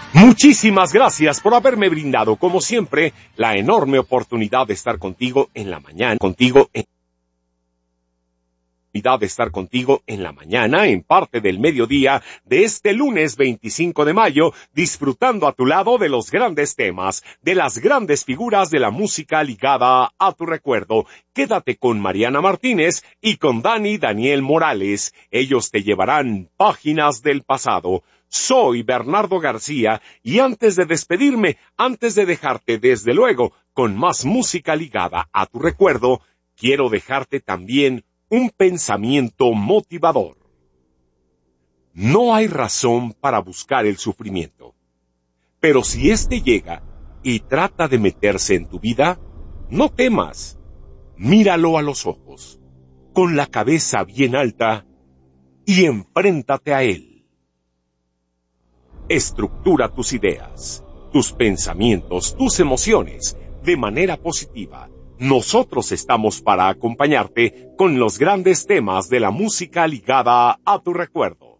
Muchísimas gracias por haberme brindado, como siempre, la enorme oportunidad de estar contigo en la mañana, en parte del mediodía de este lunes 25 de mayo, disfrutando a tu lado de los grandes temas, de las grandes figuras de la música ligada a tu recuerdo. Quédate con Mariana Martínez y con Daniel Morales. Ellos te llevarán páginas del pasado. Soy Bernardo García y antes de despedirme, antes de dejarte desde luego con más música ligada a tu recuerdo, quiero dejarte también un pensamiento motivador. No hay razón para buscar el sufrimiento, pero si éste llega y trata de meterse en tu vida, no temas, míralo a los ojos, con la cabeza bien alta y enfréntate a él. Estructura tus ideas, tus pensamientos, tus emociones de manera positiva. Nosotros estamos para acompañarte con los grandes temas de la música ligada a tu recuerdo.